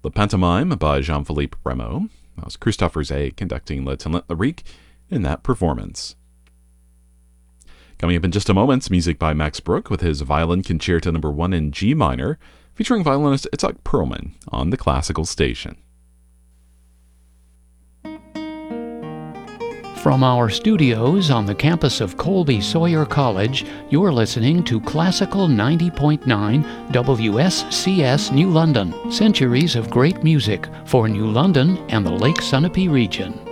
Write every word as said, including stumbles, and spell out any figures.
The Pantomime by Jean-Philippe Rameau. That was Christophe Rouzet conducting Le Talent Lyrique in that performance. Coming up in just a moment, music by Max Bruch with his Violin Concerto Number one in G minor, featuring violinist Itzhak Perlman on the Classical Station. From our studios on the campus of Colby Sawyer College, you're listening to Classical ninety point nine W S C S New London, centuries of great music for New London and the Lake Sunapee region.